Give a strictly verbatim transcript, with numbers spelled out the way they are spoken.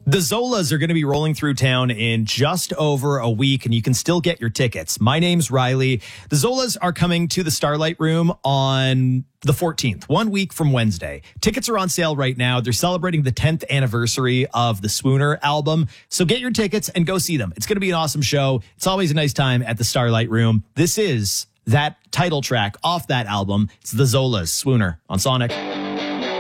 The Zolas are going to be rolling through town in just over a week, and you can still get your tickets. My name's Riley. The Zolas are coming to the Starlight Room on the fourteenth, one week from Wednesday. Tickets are on sale right now. They're celebrating the tenth anniversary of the Swooner album. So get your tickets and go see them. It's going to be an awesome show. It's always a nice time at the Starlight Room. This is that title track off that album. It's the Zolas, Swooner on Sonic.